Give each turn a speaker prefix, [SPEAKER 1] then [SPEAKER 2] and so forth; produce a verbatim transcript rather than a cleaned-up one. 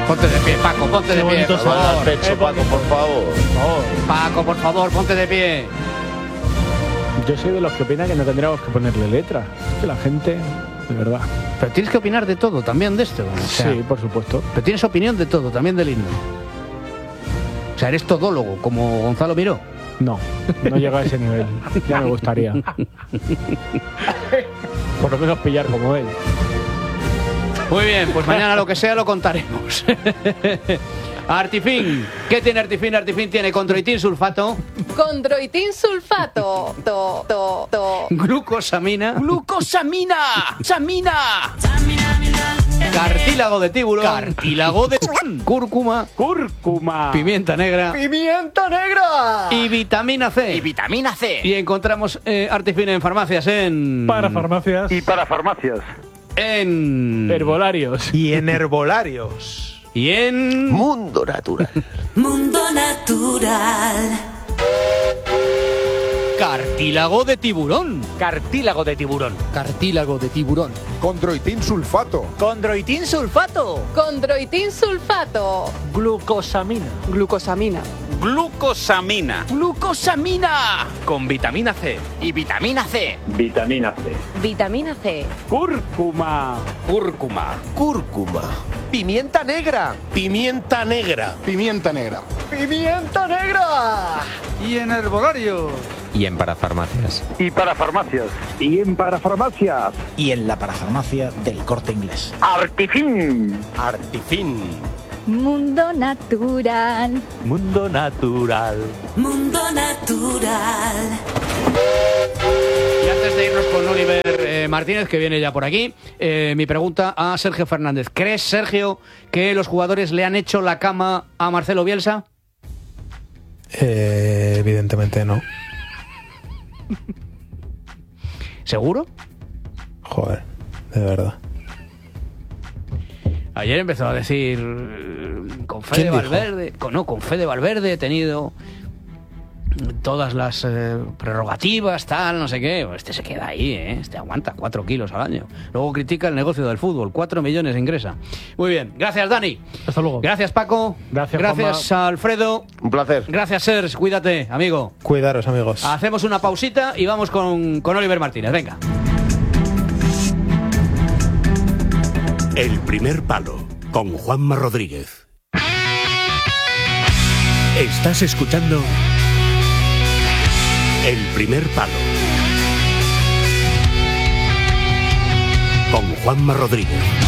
[SPEAKER 1] Ponte de pie, Paco, ponte de pie, por favor.
[SPEAKER 2] Pecho, Paco, por favor.
[SPEAKER 1] Paco, por favor, ponte de pie.
[SPEAKER 3] Yo soy de los que opinan que no tendríamos que ponerle letra. Es que la gente, de verdad.
[SPEAKER 1] Pero tienes que opinar de todo, también de esto. O sea,
[SPEAKER 3] sí, por supuesto.
[SPEAKER 1] Pero tienes opinión de todo, también del himno. O sea, eres todólogo, como Gonzalo Miró.
[SPEAKER 3] No, no llega a ese nivel. Ya me gustaría. Por lo menos pillar como él.
[SPEAKER 1] Muy bien, pues mañana lo que sea lo contaremos. Artifin, ¿qué tiene Artifin? Artifin tiene condroitin sulfato.
[SPEAKER 4] Condroitin sulfato. To, to, to.
[SPEAKER 1] Glucosamina.
[SPEAKER 5] ¡Glucosamina! ¡Samina!
[SPEAKER 1] Cartílago de tiburón.
[SPEAKER 5] Cartílago de
[SPEAKER 1] cúrcuma.
[SPEAKER 3] Cúrcuma.
[SPEAKER 1] Pimienta negra.
[SPEAKER 5] ¡Pimienta negra!
[SPEAKER 1] Y vitamina C.
[SPEAKER 5] Y vitamina C.
[SPEAKER 1] Y encontramos eh, Artifin en farmacias en...
[SPEAKER 3] Para farmacias.
[SPEAKER 6] Y para farmacias.
[SPEAKER 1] En...
[SPEAKER 3] Herbolarios.
[SPEAKER 7] Y en herbolarios.
[SPEAKER 1] Y en...
[SPEAKER 2] Mundo Natural.
[SPEAKER 8] Mundo Natural.
[SPEAKER 1] Cartílago de tiburón.
[SPEAKER 5] Cartílago de tiburón.
[SPEAKER 1] Cartílago de tiburón.
[SPEAKER 7] Condroitin sulfato.
[SPEAKER 5] Condroitin sulfato.
[SPEAKER 4] Condroitin sulfato.
[SPEAKER 3] Glucosamina.
[SPEAKER 4] Glucosamina.
[SPEAKER 9] Glucosamina.
[SPEAKER 5] ¡Glucosamina!
[SPEAKER 9] Con vitamina C.
[SPEAKER 5] Y vitamina C.
[SPEAKER 6] Vitamina C.
[SPEAKER 4] Vitamina C.
[SPEAKER 3] Cúrcuma.
[SPEAKER 9] Cúrcuma.
[SPEAKER 2] Cúrcuma. Pimienta negra. Pimienta negra.
[SPEAKER 7] Pimienta negra.
[SPEAKER 5] ¡Pimienta negra!
[SPEAKER 1] Y en herbolarios.
[SPEAKER 10] Y en parafarmacias.
[SPEAKER 6] Y para farmacias. Y en para farmacias.
[SPEAKER 5] Y en la parafarmacia del Corte Inglés.
[SPEAKER 6] Artifin.
[SPEAKER 2] Artifin.
[SPEAKER 8] Mundo Natural.
[SPEAKER 10] Mundo Natural.
[SPEAKER 8] Mundo Natural.
[SPEAKER 1] Y antes de irnos con Oliver eh, Martínez, que viene ya por aquí, eh, mi pregunta a Sergio Fernández. ¿Crees, Sergio, que los jugadores le han hecho la cama a Marcelo Bielsa?
[SPEAKER 7] Eh, evidentemente no.
[SPEAKER 1] ¿Seguro?
[SPEAKER 7] Joder, de verdad.
[SPEAKER 1] Ayer empezó a decir con fe de Valverde, con, no, con fe de Valverde he tenido todas las eh, prerrogativas, tal, no sé qué. Este se queda ahí, ¿eh? Este aguanta cuatro kilos al año. Luego critica el negocio del fútbol, cuatro millones ingresa. Muy bien, gracias Dani.
[SPEAKER 3] Hasta luego.
[SPEAKER 1] Gracias Paco.
[SPEAKER 3] Gracias,
[SPEAKER 1] Gracias Alfredo.
[SPEAKER 2] Un placer.
[SPEAKER 1] Gracias Serge, cuídate, amigo.
[SPEAKER 7] Cuidaros, amigos.
[SPEAKER 1] Hacemos una pausita y vamos con, con Oliver Martínez, venga.
[SPEAKER 11] El primer palo, con Juanma Rodríguez. Estás escuchando El primer palo, con Juanma Rodríguez.